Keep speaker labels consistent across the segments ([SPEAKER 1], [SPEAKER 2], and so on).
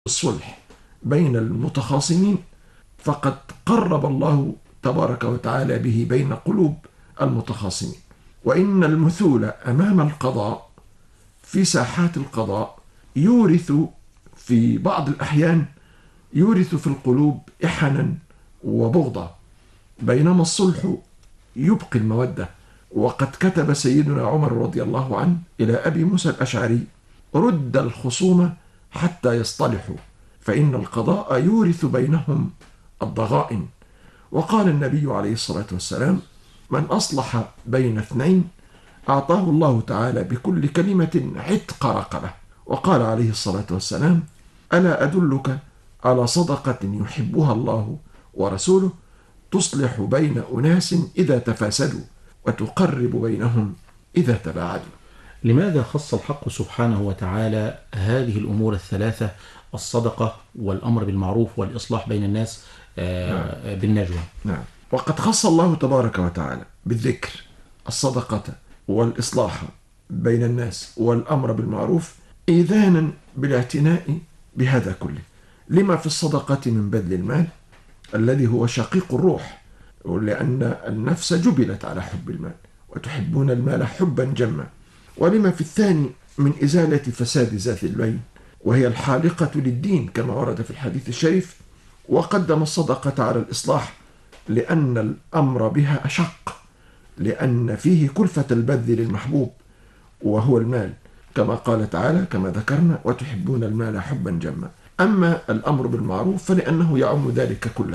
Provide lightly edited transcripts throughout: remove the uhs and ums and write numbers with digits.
[SPEAKER 1] الصلح بين المتخاصمين فقد قرب الله تبارك وتعالى به بين قلوب المتخاصمين. وإن المثول أمام القضاء في ساحات القضاء يورث في بعض الأحيان يورث في القلوب إحنا وبغضة، بينما الصلح يبقي المودة. وقد كتب سيدنا عمر رضي الله عنه إلى أبي موسى الأشعري: رد الخصوم حتى يصطلحوا فإن القضاء يورث بينهم الضغائن. وقال النبي عليه الصلاة والسلام: من أصلح بين اثنين أعطاه الله تعالى بكل كلمة عتق رقبة. وقال عليه الصلاة والسلام: ألا أدلك على صدقة يحبها الله ورسوله تصلح بين أناس إذا تفاسدوا وتقرب بينهم إذا تباعدوا.
[SPEAKER 2] لماذا خص الحق سبحانه وتعالى هذه الأمور الثلاثة، الصدقة والأمر بالمعروف والإصلاح بين الناس بالنجوى؟
[SPEAKER 1] نعم. وقد خص الله تبارك وتعالى بالذكر الصدقة والإصلاح بين الناس والأمر بالمعروف إذانا بالاعتناء بهذا كله، لما في الصدقة من بذل المال الذي هو شقيق الروح، لأن النفس جبلت على حب المال وتحبون المال حبا جما، ولما في الثاني من إزالة فساد ذات البين وهي الحالقة للدين كما ورد في الحديث الشريف. وقدم الصدقة على الإصلاح لأن الأمر بها أشق، لأن فيه كلفة البذل للمحبوب وهو المال، كما قال تعالى كما ذكرنا: وتحبون المال حبا جما. أما الأمر بالمعروف فلأنه يعم ذلك كله،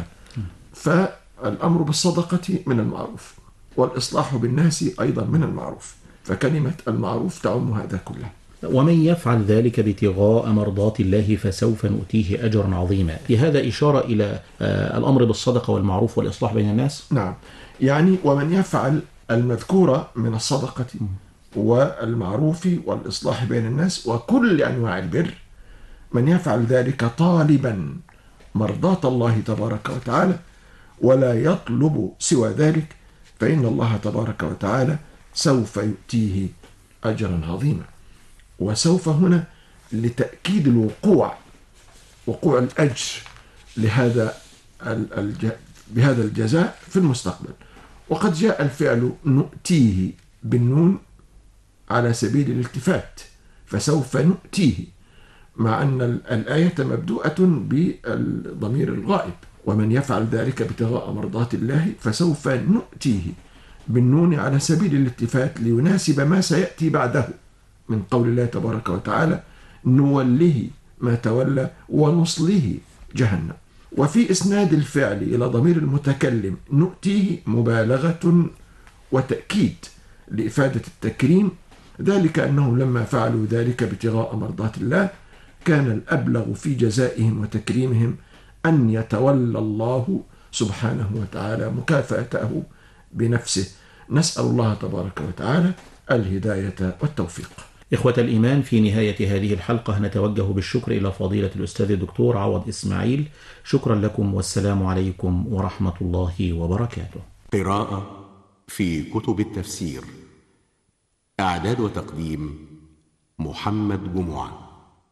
[SPEAKER 1] فالأمر بالصدقة من المعروف والإصلاح بالناس أيضا من المعروف، فكلمة المعروف تعم هذا كله.
[SPEAKER 2] ومن يفعل ذلك ابتغاء مرضات الله فسوف نؤتيه أجرا عظيما. في هذا إشارة إلى الأمر بالصدقة والمعروف والإصلاح بين الناس؟
[SPEAKER 1] نعم، يعني ومن يفعل المذكورة من الصدقة والمعروف والإصلاح بين الناس وكل أنواع البر، من يفعل ذلك طالبا مرضاة الله تبارك وتعالى ولا يطلب سوى ذلك فإن الله تبارك وتعالى سوف يؤتيه أجرا عظيما. وسوف هنا لتأكيد وقوع الأجر لهذا بهذا الجزاء في المستقبل. وقد جاء الفعل نؤتيه بالنون على سبيل الالتفات، فسوف نؤتيه، مع أن الآية مبدوءة بالضمير الغائب: ومن يفعل ذلك ابتغاء مرضات الله فسوف نؤتيه بالنون على سبيل الالتفات ليناسب ما سيأتي بعده من قول الله تبارك وتعالى: نوله ما تولى ونصله جهنم. وفي إسناد الفعل إلى ضمير المتكلم نؤتيه مبالغة وتأكيد لإفادة التكريم، ذلك أنهم لما فعلوا ذلك ابتغاء مرضات الله كان الأبلغ في جزائهم وتكريمهم أن يتولى الله سبحانه وتعالى مكافأته بنفسه. نسأل الله تبارك وتعالى الهداية والتوفيق.
[SPEAKER 2] إخوة الإيمان، في نهاية هذه الحلقة نتوجه بالشكر إلى فضيلة الأستاذ الدكتور عوض إسماعيل. شكرا لكم والسلام عليكم ورحمة الله وبركاته.
[SPEAKER 3] قراءة في كتب التفسير. إعداد وتقديم محمد جمعة.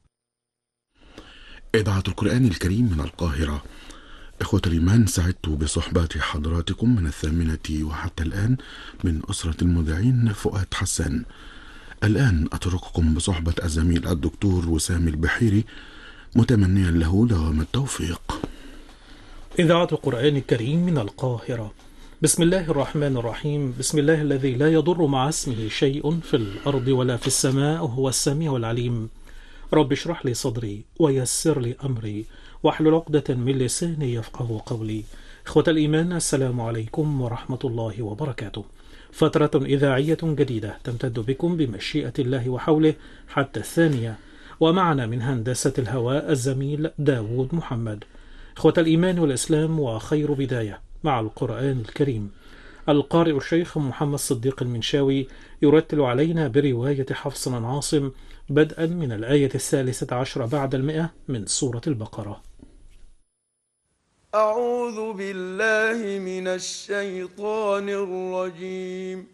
[SPEAKER 4] إذاعة القرآن الكريم من القاهرة. إخوة الإيمان، سعدت بصحبة حضراتكم من 8 وحتى الآن من أسرة المذيعين فؤاد حسان. الآن أترككم بصحبة الزميل الدكتور وسام البحيري، متمنيا له دوام التوفيق.
[SPEAKER 5] إذاعة القرآن الكريم من القاهرة. بسم الله الرحمن الرحيم. بسم الله الذي لا يضر مع اسمه شيء في الأرض ولا في السماء وهو السميع العليم. رب اشرح لي صدري ويسر لي أمري واحلل عقدة من لساني يفقه قولي. إخوة الإيمان، السلام عليكم ورحمة الله وبركاته. فترة إذاعية جديدة تمتد بكم بمشيئة الله وحوله حتى 2، ومعنا من هندسة الهواء الزميل داود محمد. إخوة الإيمان والإسلام، وخير بداية مع القرآن الكريم. القارئ الشيخ محمد صديق المنشاوي يرتل علينا برواية حفص عن عاصم بدءا من الآية 13 بعد 100 من سورة البقرة.
[SPEAKER 6] أعوذ بالله من الشيطان الرجيم.